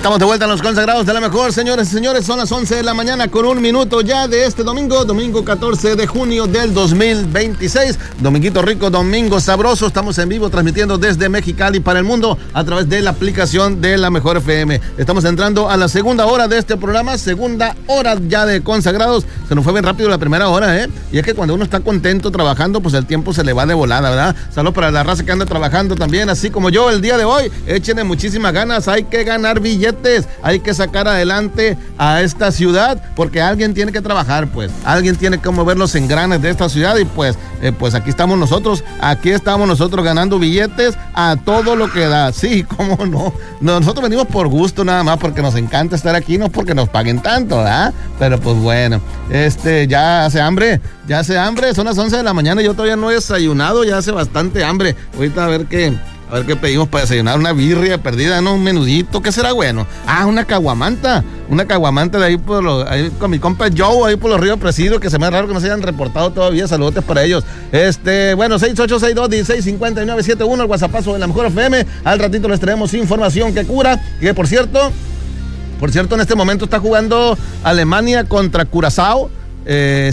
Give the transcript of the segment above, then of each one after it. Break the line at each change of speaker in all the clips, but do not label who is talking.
Estamos de vuelta en los consagrados de la mejor, señores y señores. Son las 11 de la mañana con 1 minuto ya de este domingo 14 de junio del 2026. Dominguito rico, domingo sabroso. Estamos en vivo transmitiendo desde Mexicali para el mundo a través de la aplicación de la Mejor FM. Estamos entrando a la segunda hora de este programa, segunda hora ya de consagrados. Se nos fue bien rápido la primera hora, ¿eh? Y es que cuando uno está contento trabajando, pues el tiempo se le va de volada, ¿verdad? Saludos para la raza que anda trabajando también, así como yo el día de hoy. Échenle muchísimas ganas, hay que ganar billetes. Hay que sacar adelante a esta ciudad porque alguien tiene que trabajar, pues alguien tiene que mover los engranes de esta ciudad y pues aquí estamos nosotros ganando billetes a todo lo que da. Sí, cómo no, nosotros venimos por gusto nada más porque nos encanta estar aquí, no porque nos paguen tanto, ¿verdad? Pero pues bueno, ya hace hambre, son las 11 de la mañana y yo todavía no he desayunado, ya hace bastante hambre. Ahorita a ver qué pedimos para desayunar, una birria perdida, ¿no? Un menudito, ¿qué será bueno? Una caguamanta de ahí con mi compa Joe, ahí por los Ríos Presidio, que se me hace raro que no se hayan reportado todavía, saludotes para ellos. Bueno, 6862-165971, el WhatsAppazo de la Mejor FM, al ratito les traemos información que cura, que por cierto, en este momento está jugando Alemania contra Curazao, en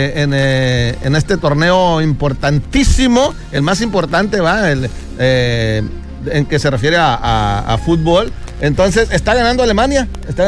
este torneo importantísimo, el más importante, en que se refiere a fútbol. Entonces está ganando Alemania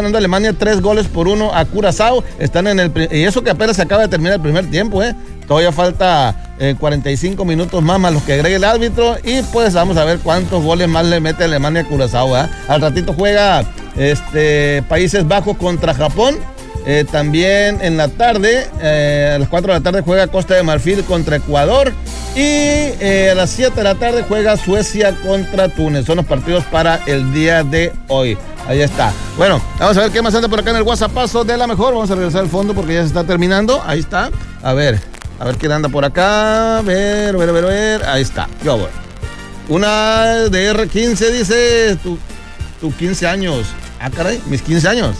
3-1 a Curazao. Y eso que apenas se acaba de terminar el primer tiempo, todavía falta 45 minutos más los que agregue el árbitro y pues vamos a ver cuántos goles más le mete Alemania a Curazao. Al ratito juega Países Bajos contra Japón. También en la tarde, a las 4 de la tarde juega Costa de Marfil contra Ecuador y a las 7 de la tarde juega Suecia contra Túnez. Son los partidos para el día de hoy. Ahí está. Bueno, vamos a ver qué más anda por acá en el WhatsAppazo de la Mejor. Vamos a regresar al fondo porque ya se está terminando. Ahí está. A ver quién anda por acá. A ver. Ahí está. Yo voy. Una de R15 dice tu 15 años. Caray, mis 15 años.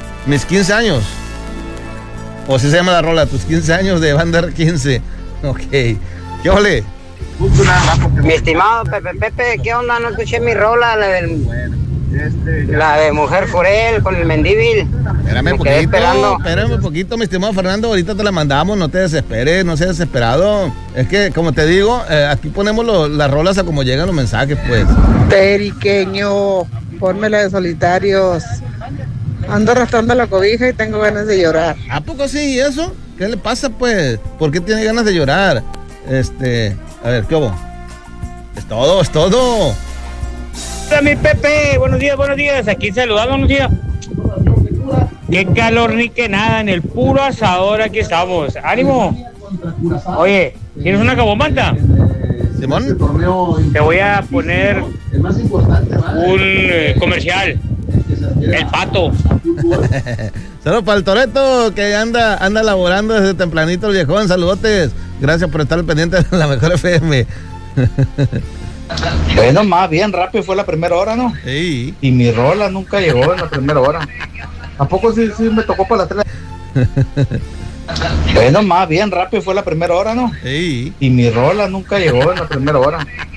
O si se llama la rola, tus 15 años de banda R15. Ok. ¿Qué ole?
Mi estimado Pepe, ¿qué onda? No escuché mi rola, la de Mujer Forel con el Mendíbil.
Espérame un poquito, mi estimado Fernando. Ahorita te la mandamos, no te desesperes, no seas desesperado. Es que, como te digo, aquí ponemos las rolas a como llegan los mensajes, pues.
Periqueño, ponme la de Solitarios. Ando arrastrando la cobija y tengo ganas de llorar.
¿A poco sí? ¿Y eso? ¿Qué le pasa, pues? ¿Por qué tiene ganas de llorar? A ver, ¿qué hubo? Es todo.
Hola, mi Pepe. Buenos días. Aquí saludándonos, tío. Qué calor ni que nada. En el puro asador aquí estamos. ¡Ánimo! Oye, ¿tienes una caguamanta?
¿Simón?
Te voy a poner un comercial. El Pato.
Saludos para el Toreto que anda laborando desde tempranito el viejón. Saludotes. Gracias por estar pendiente de la Mejor FM.
Bueno, más bien rápido fue la primera hora, ¿no?
Sí.
Y mi rola nunca llegó en la primera hora. ¿A poco sí me tocó para la 3? Bueno, más bien rápido fue la primera hora, ¿no?
Sí.
Y mi rola nunca llegó en la primera hora.